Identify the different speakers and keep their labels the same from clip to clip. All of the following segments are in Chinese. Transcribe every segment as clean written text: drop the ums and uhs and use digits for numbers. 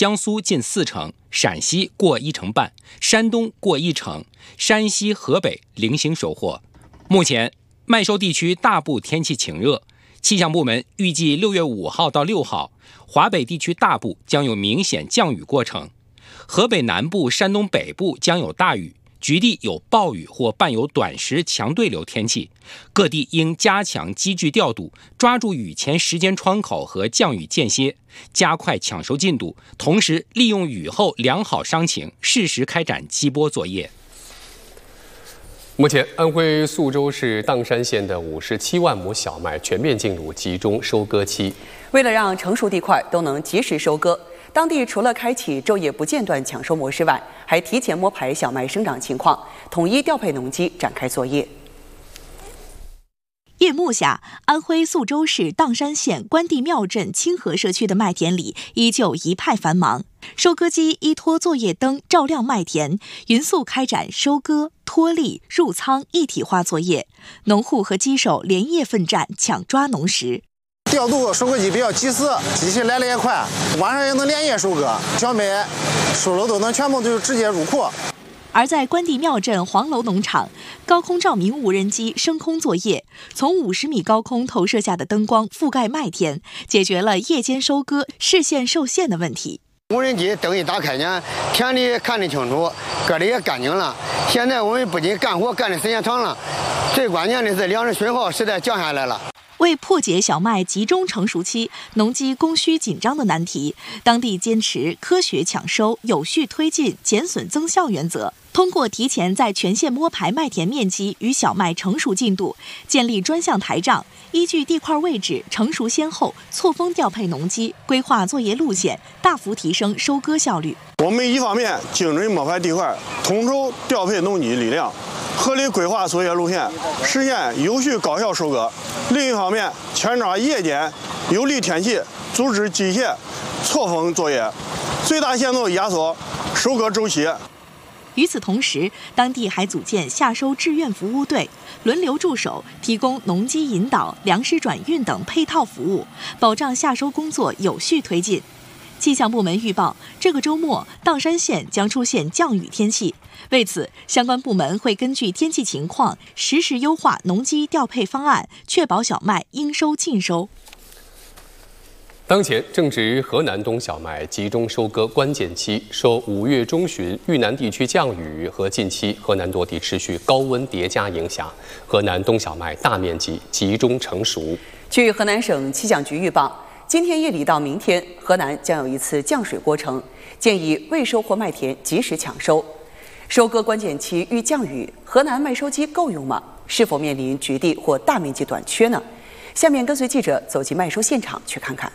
Speaker 1: 江苏近4成，陕西过1成半，山东过1成，山西、河北零星收获。目前麦收地区大部天气晴热，气象部门预计6月5号到6号，华北地区大部将有明显降雨过程，河北南部、山东北部将有大雨，局地有暴雨或伴有短时强对流天气，各地应加强机具调度，抓住雨前时间窗口和降雨间歇，加快抢收进度，同时利用雨后良好商情，适时开展机播作业。
Speaker 2: 目前，安徽宿州市砀山县的57万亩小麦全面进入集中收割期。
Speaker 3: 为了让成熟地块都能及时收割，当地除了开启昼夜不间断抢收模式外，还提前摸排小麦生长情况，统一调配农机展开作业。
Speaker 4: 夜幕下，安徽宿州市砀山县关帝庙镇清河社区的麦田里依旧一派繁忙。收割机依托作业灯照亮麦田，匀速开展收割、脱粒、入仓一体化作业。农户和机手连夜奋战，抢抓农时。
Speaker 5: 调度收割机比较及时，机器来得也快，晚上也能连夜收割，小麦收了都能全部就直接入库。
Speaker 4: 而在关帝庙镇黄楼农场，高空照明无人机升空作业，从50米高空投射下的灯光覆盖麦田，解决了夜间收割视线受限的问题。
Speaker 6: 无人机灯一打开呢，田里看得清楚，割得也干净了。现在我们不仅干活干的时间长了，最关键的是粮食损耗实在降下来了。
Speaker 4: 为破解小麦集中成熟期农机供需紧张的难题，当地坚持科学抢收、有序推进、减损增效原则，通过提前在全县摸排麦田面积与小麦成熟进度，建立专项台账，依据地块位置、成熟先后，错峰调配农机，规划作业路线，大幅提升收割效率。
Speaker 5: 我们一方面精准摸排地块，统筹调配农机力量，合理规划作业路线，实现有序高效收割。另一方面，全抓夜间有利天气，组织机械错峰作业，最大限度压缩收割周期。
Speaker 4: 与此同时，当地还组建夏收志愿服务队，轮流驻守，提供农机引导、粮食转运等配套服务，保障夏收工作有序推进。气象部门预报，这个周末砀山县将出现降雨天气。为此，相关部门会根据天气情况，实时优化农机调配方案，确保小麦应收尽收。
Speaker 2: 当前正值河南冬小麦集中收割关键期，受5月中旬豫南地区降雨和近期河南多地持续高温叠加影响，河南冬小麦大面积集中成熟。
Speaker 3: 据河南省气象局预报，今天夜里到明天，河南将有一次降水过程，建议未收获麦田及时抢收。收割关键期遇降雨，河南麦收机够用吗？是否面临局地或大面积短缺呢？下面跟随记者走进麦收现场去看看。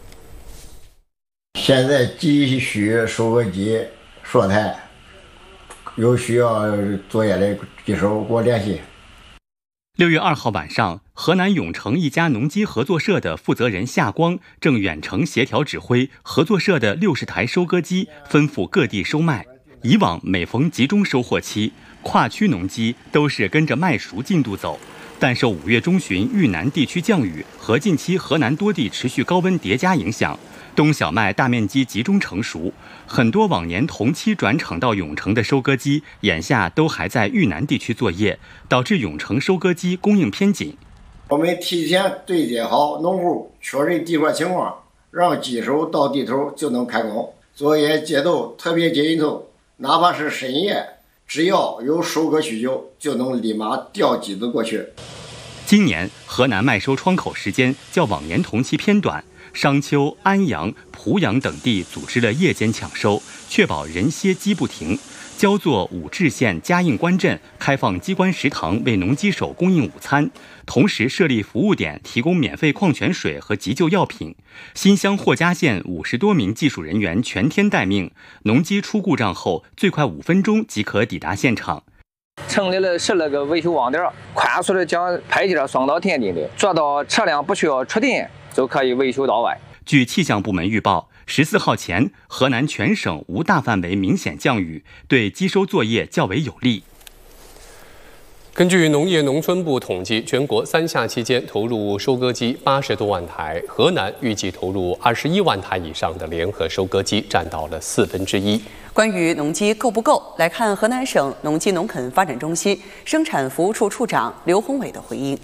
Speaker 7: 现在急需收割机说台，有需要作业的机手给我联系。
Speaker 8: 6月2号晚上，河南永城一家农机合作社的负责人夏光正远程协调指挥合作社的60台收割机奔赴各地收麦。以往每逢集中收获期，跨区农机都是跟着麦熟进度走，但受5月中旬豫南地区降雨和近期河南多地持续高温叠加影响，冬小麦大面积集中成熟，很多往年同期转场到永城的收割机，眼下都还在豫南地区作业，导致永城收割机供应偏紧。
Speaker 7: 我们提前对接好农户确认地块情况，让机手到地头就能开工。作业节奏特别紧凑，哪怕是深夜，只要有收割需求，就能立马调机子过去。
Speaker 8: 今年河南麦收窗口时间较往年同期偏短，商丘、安阳、濮阳等地组织了夜间抢收，确保人歇机不停。焦作武陟县嘉应关镇开放机关食堂为农机手供应午餐，同时设立服务点提供免费矿泉水和急救药品。新乡霍家县50多名技术人员全天待命，农机出故障后最快5分钟即可抵达现场。
Speaker 9: 成立了12个维修网点，快速的将配件送到田地里，做到车辆不需要出店就可以维修到位。
Speaker 8: 据气象部门预报，14号前，河南全省无大范围明显降雨，对机收作业较为有利。
Speaker 2: 根据农业农村部统计，全国3夏期间投入收割机80多万台，河南预计投入21万台以上的联合收割机，占到了1/4。
Speaker 3: 关于农机够不够，来看河南省农机农垦发展中心生产服务处处长刘宏伟的回应。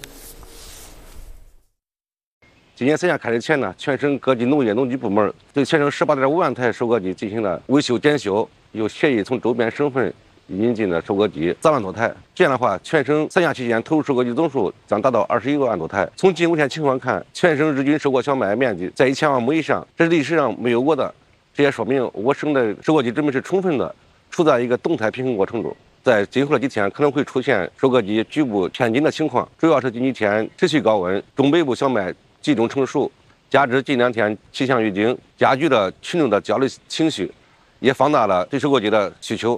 Speaker 10: 今年3夏开始前呢，全省各级农业农机部门对全省18.5万台收割机进行了维修检修，有协议从周边省份引进的收割机3万多台，这样的话，全省3夏期间投入收割机总数将达到21万多台。从近5天情况看，全省日均收获小麦面积在1000万亩以上，这是历史上没有过的。这也说明我省的收割机准备是充分的，处在一个动态平衡过程中。在今后的几天可能会出现收割机局部偏紧的情况，主要是近几天持续高温，中北部小麦集中成熟，加之近2天气象预警，加剧了群众的焦虑情绪，也放大了对收割机的需求。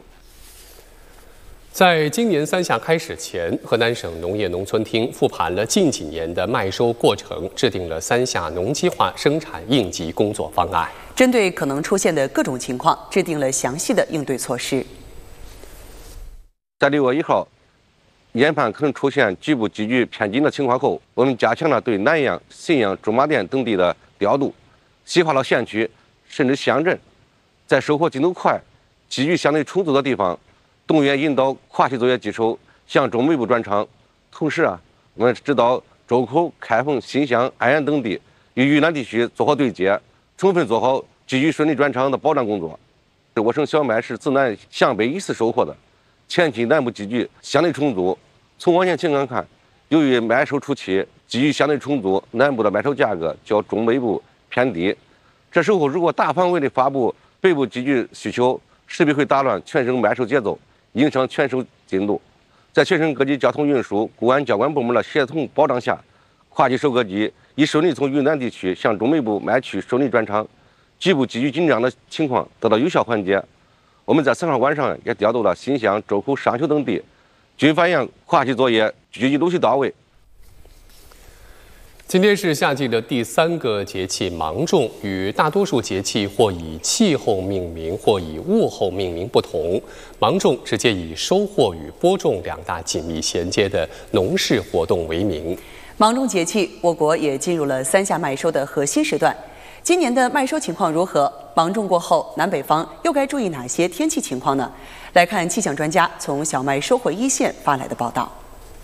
Speaker 2: 在今年3夏开始前，河南省农业农村厅复盘了近几年的麦收过程，制定了3夏农机化生产应急工作方案，
Speaker 3: 针对可能出现的各种情况，制定了详细的应对措施。
Speaker 10: 在6月1号研判可能出现局部积聚偏紧的情况后，我们加强了对南阳、信阳、驻马店等地的调度，细化了县区甚至乡镇，在收获进度快、积聚相对充足的地方，动员引导跨区作业机手向中北部转场。同时我们指导周口、开封、新乡、安阳等地与豫南地区做好对接，充分做好积聚顺利转场的保障工作。我省小麦是自南向北依次收获的，前期南部积聚相对充足。从往前情况看，由于麦收初期积聚相对充足，南部的麦收价格较中北部偏低。这时候如果大范围的发布北部积聚需求，势必会打乱全省麦收节奏，影响全收进度。在全省各级交通运输、公安交管部门的协同保障下，跨级收割机已顺利从云南地区向中北部麦区顺利转场，局部积聚紧张的情况得到有效缓解。我们在3号晚上也调度了新乡、周口、商丘等地，均反映跨区作业积极陆续到位。
Speaker 2: 今天是夏季的第3个节气芒种，与大多数节气或以气候命名，或以物候命名不同。芒种直接以收获与播种2大紧密衔接的农事活动为名。
Speaker 3: 芒种节气，我国也进入了3夏麦收的核心时段。今年的麦收情况如何？芒种过后，南北方又该注意哪些天气情况呢？来看气象专家从小麦收获一线发来的报道。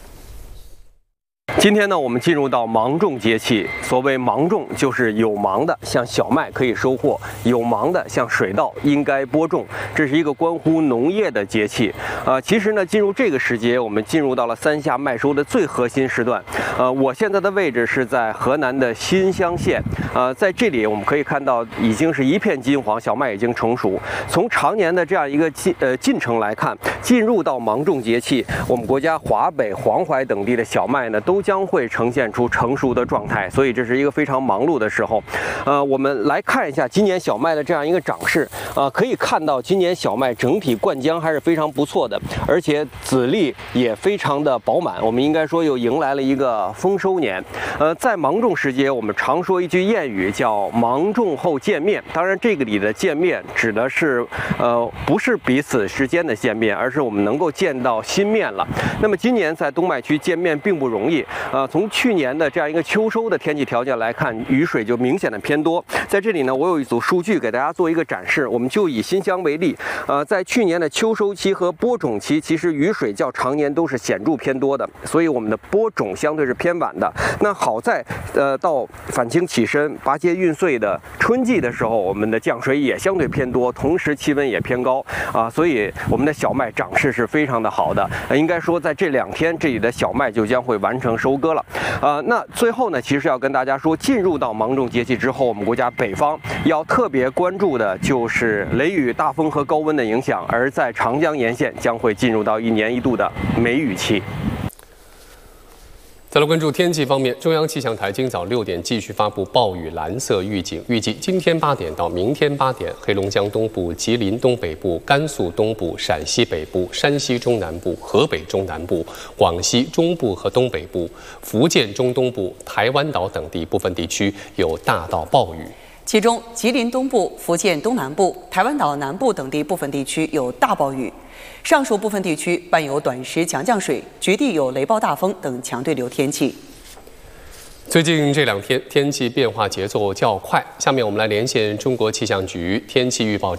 Speaker 11: 今天呢，我们进入到芒种节气。所谓芒种，就是有芒的，像小麦可以收获；有芒的，像水稻应该播种。这是一个关乎农业的节气。其实呢，进入这个时节，我们进入到了3夏麦收的最核心时段。我现在的位置是在河南的新乡县。在这里我们可以看到，已经是一片金黄，小麦已经成熟。从常年的这样一个进程来看，进入到芒种节气，我们国家华北、黄淮等地的小麦呢，都将会呈现出成熟的状态，所以这是一个非常忙碌的时候。我们来看一下今年小麦的这样一个长势。可以看到今年小麦整体灌浆还是非常不错的，而且籽粒也非常的饱满。我们应该说又迎来了一个丰收年。在芒种时节，我们常说一句谚语叫芒种后见面。当然，这个里的见面指的是不是彼此之间的见面，而是我们能够见到新面了。那么今年在东麦区见面并不容易。从去年的这样一个秋收的天气条件来看，雨水就明显的偏多。在这里呢，我有一组数据给大家做一个展示。我们就以新乡为例，在去年的秋收期和播种期，其实雨水较常年都是显著偏多的，所以我们的播种相对是偏晚的。那好在到返青起身、拔节运穗的春季的时候，我们的降水也相对偏多，同时气温也偏高所以我们的小麦长势是非常的好的。应该说在这2天，这里的小麦就将会完成收割了。那最后呢，其实要跟大家说，进入到芒种节气之后，我们国家北方要特别关注的就是雷雨、大风和高温的影响，而在长江沿线将会进入到1年1度的梅雨期。
Speaker 2: 再来关注天气方面，中央气象台今早6点继续发布暴雨蓝色预警，预计今天8点到明天8点，黑龙江东部、吉林东北部、甘肃东部、陕西北部、山西中南部、河北中南部、广西中部和东北部、福建中东部、台湾岛等地部分地区有大到暴雨。
Speaker 3: 其中吉林东部、福建东南部、台湾岛南部等地部分地区有大暴雨，上述部分地区伴有短时强降水，局地有雷暴大风等强对流天气。
Speaker 2: 最近这2天天气变化节奏较快，下面我们来连线中国气象局天气预报站。